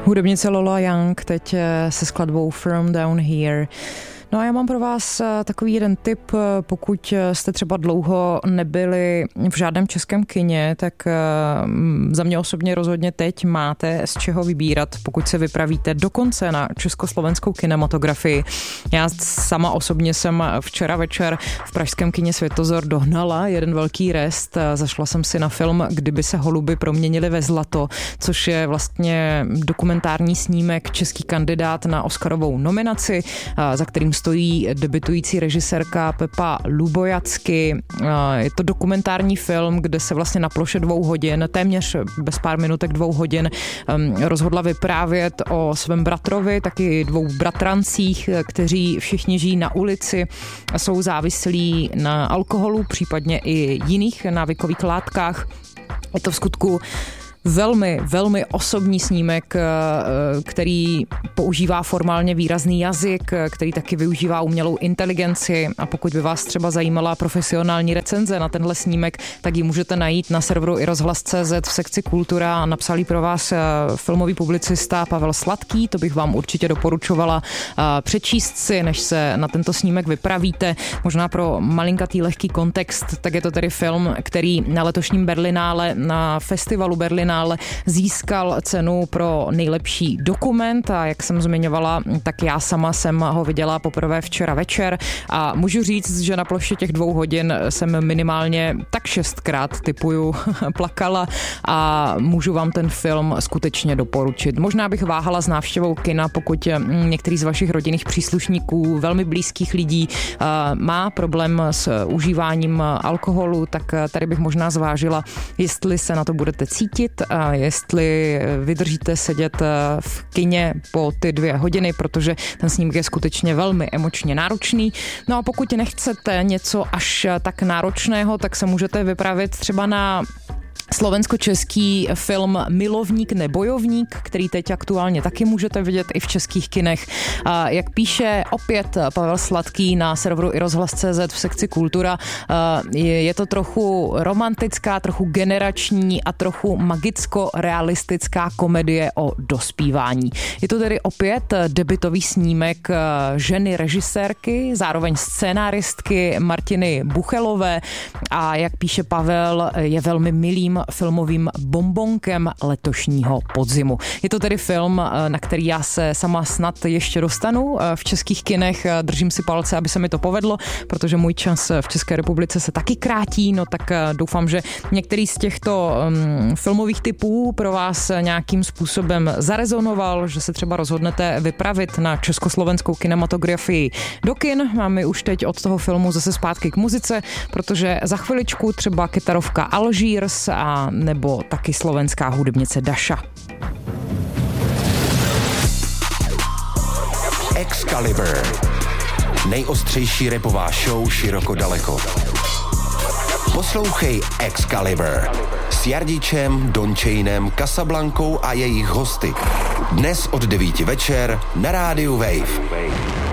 Hudebnice Lola Young teď se skladbou From Down Here. No a já mám pro vás takový jeden tip, pokud jste třeba dlouho nebyli v žádném českém kině, tak za mě osobně rozhodně teď máte z čeho vybírat, pokud se vypravíte dokonce na československou kinematografii. Já sama osobně jsem včera večer v pražském kině Světozor dohnala jeden velký rest. Zašla jsem si na film Kdyby se holuby proměnily ve zlato, což je vlastně dokumentární snímek, český kandidát na Oscarovou nominaci, za kterým stojí debutující režisérka Pepa Lubojacky. Je to dokumentární film, kde se vlastně na ploše 2 hodin, téměř bez pár minutek 2 hodin, rozhodla vyprávět o svém bratrovi, taky 2 bratrancích, kteří všichni žijí na ulici, jsou závislí na alkoholu, případně i jiných návykových látkách. Je to v skutku velmi, velmi osobní snímek, který používá formálně výrazný jazyk, který taky využívá umělou inteligenci, a pokud by vás třeba zajímala profesionální recenze na tenhle snímek, tak ji můžete najít na serveru iRozhlas.cz v sekci Kultura a napsal ji pro vás filmový publicista Pavel Sladký. To bych vám určitě doporučovala přečíst si, než se na tento snímek vypravíte. Možná pro malinkatý lehký kontext, tak je to tedy film, který na letošním Berlinále, na festivalu Berlinále získal cenu pro nejlepší dokument, a jak jsem zmiňovala, tak já sama jsem ho viděla poprvé včera večer a můžu říct, že na ploše těch 2 hodin jsem minimálně tak 6krát tipuju plakala a můžu vám ten film skutečně doporučit. Možná bych váhala s návštěvou kina, pokud některý z vašich rodinných příslušníků, velmi blízkých lidí má problém s užíváním alkoholu, tak tady bych možná zvážila, jestli se na to budete cítit a jestli vydržíte sedět v kině po ty 2 hodiny, protože ten snímek je skutečně velmi emočně náročný. No a pokud nechcete něco až tak náročného, tak se můžete vypravit třeba na slovensko-český film Milovník nebojovník, který teď aktuálně taky můžete vidět i v českých kinech. Jak píše opět Pavel Sladký na serveru iRozhlas.cz v sekci Kultura, je to trochu romantická, trochu generační a trochu magicko-realistická komedie o dospívání. Je to tedy opět debutový snímek ženy režisérky, zároveň scénáristky Martiny Buchelové, a jak píše Pavel, je velmi milým filmovým bonbonkem letošního podzimu. Je to tedy film, na který já se sama snad ještě dostanu v českých kinech. Držím si palce, aby se mi to povedlo, protože můj čas v České republice se taky krátí, no tak doufám, že některý z těchto filmových typů pro vás nějakým způsobem zarezonoval, že se třeba rozhodnete vypravit na československou kinematografii do kin. Máme už teď od toho filmu zase zpátky k muzice, protože za chviličku třeba kytarovka Algiers a nebo taky slovenská hudebnice Daša. Excalibur. Nejostřejší rapová show široko daleko. Poslouchej Excalibur s Jardičem, Dončejnem, Casablankou a jejich hosty. Dnes od 9 večer na rádiu Wave.